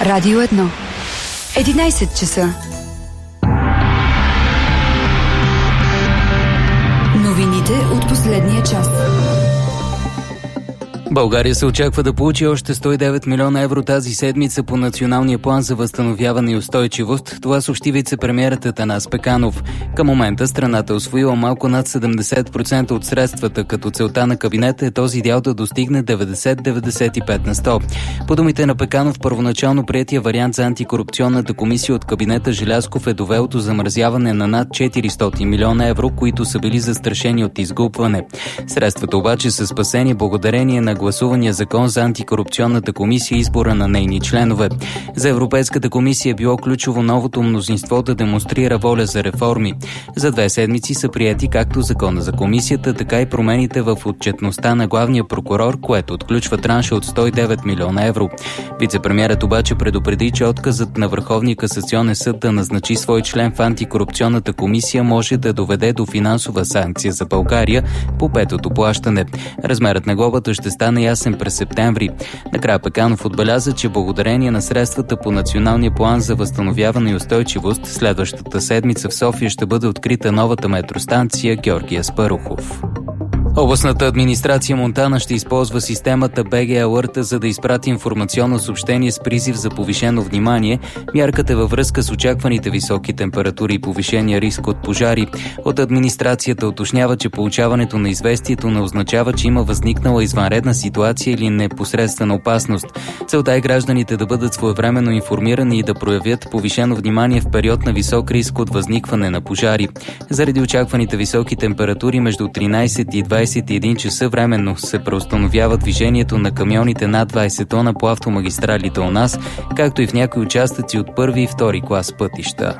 Радио 1. 11 часа. Новините от последния час. България се очаква да получи още 109 милиона евро тази седмица по Националния план за възстановяване и устойчивост. Това съобщи вице-премиерът Атанас Пеканов. Към момента страната е усвоила малко над 70% от средствата, като целта на кабинета е този дял да достигне 90-95 на 100. По думите на Пеканов, първоначално приетия вариант за антикорупционната комисия от кабинета Желязков е довел до замразяване на над 400 милиона евро, които са били застрашени от изгубване. Средствата обаче са спасени благодарение на гласувания закон за антикорупционната комисия и избора на нейни членове. За Европейската комисия е било ключово новото мнозинство да демонстрира воля за реформи. За 2 седмици са приети както закона за комисията, така и промените в отчетността на главния прокурор, което отключва транша от 109 милиона евро. Вицепремиерът обаче предупреди, че отказът на Върховния касационен съд да назначи свой член в антикорупционната комисия може да доведе до финансова санкция за България по петото плащане. Размерът на глобата ще стане ясен през септември. Накрая Пеканов отбеляза, че благодарение на средствата по Националния план за възстановяване и устойчивост, следващата седмица в София ще бъде открита новата метростанция Георги Аспарухов. Областната администрация Монтана ще използва системата BG Alert, за да изпрати информационно съобщение с призив за повишено внимание. Мярката е във връзка с очакваните високи температури и повишения риск от пожари. От администрацията уточнява, че получаването на известието не означава, че има възникнала извънредна ситуация или непосредствена опасност. Целта е гражданите да бъдат своевременно информирани и да проявят повишено внимание в период на висок риск от възникване на пожари. Заради очакваните високи температури между 13 и 21 часа временно се преустановява движението на камионите над 20 тона по автомагистралите у нас, както и в някои участъци от първи и втори клас пътища.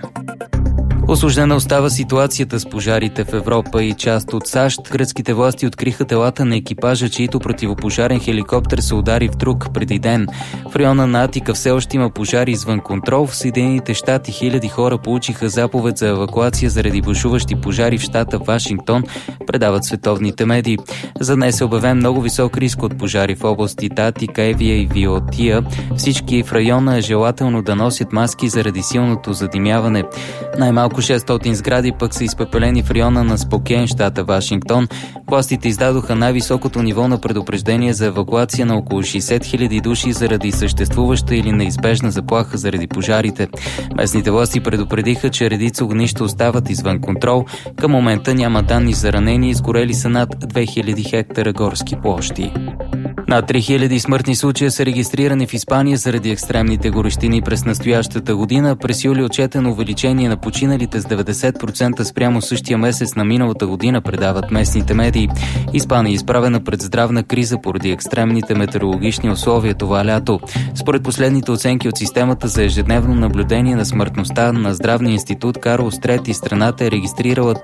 Осложнена остава ситуацията с пожарите в Европа и част от САЩ. Гръцките власти откриха телата на екипажа, чието противопожарен хеликоптер се удари в друг преди ден. В района на Атика все още има пожари извън контрол. В Съединените щати хиляди хора получиха заповед за евакуация заради бушуващи пожари в щата Вашингтон, предават световните медии. За днес е обявен много висок риск от пожари в областите Атика, Евия и Виотия. Всички в района е желателно да носят маски заради силното задимяване. Най-малко 600 сгради пък са изпепелени в района на Спокейн, щата Вашингтон. Властите издадоха най-високото ниво на предупреждение за евакуация на около 60 000 души заради съществуваща или неизбежна заплаха заради пожарите. Местните власти предупредиха, че редица огнища остават извън контрол. Към момента няма данни за ранени, изгорели са над 2000 хектара горски площи. Над 3000 смъртни случая са регистрирани в Испания заради екстремните горещини през настоящата година. През юли отчетено увеличение на починалите с 90% спрямо същия месец на миналата година, предават местните медии. Испания е изправена пред здравна криза поради екстремните метеорологични условия това лято. Според последните оценки от системата за ежедневно наблюдение на смъртността на Здравния институт Карлос III, страната е регистрирала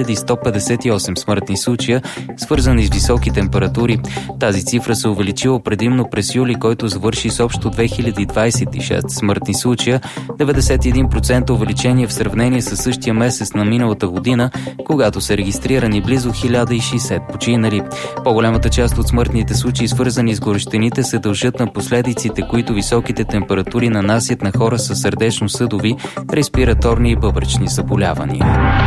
3158 смъртни случая, свързани с високи температури. Тази цифра се увеличила предимно през юли, който завърши с общо 2026 смъртни случая, 91% увеличение в сравнение с същия месец на миналата година, когато са регистрирани близо 1060 починали. По-голямата част от смъртните случаи, свързани с горещините, се дължат на последиците, които високите температури нанасят на хора с сърдечно-съдови, респираторни и бъбречни заболявания.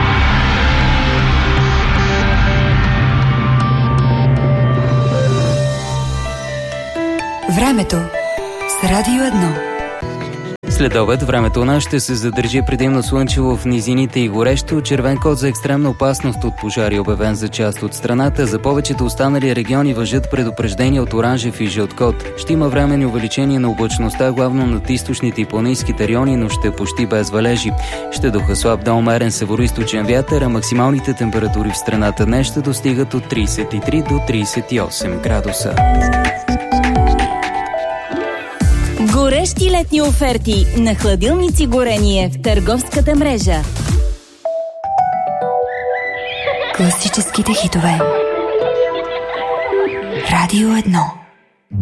Времето с Радио 1. След обед времето у нас ще се задържи предимно слънчево в низините и горещо. Червен код за екстремна опасност от пожари, обявен за част от страната. За повечето останали региони важат предупреждения от оранжев и жълт код. Ще има временни увеличение на облачността, главно над източните и планинските райони, но ще почти без валежи. Ще духа слаб до умерен североизточен вятър, а максималните температури в страната днес ще достигат от 33 до 38 градуса. Горещи летни оферти на хладилници горение в търговската мрежа. Класическите хитове. Радио 1.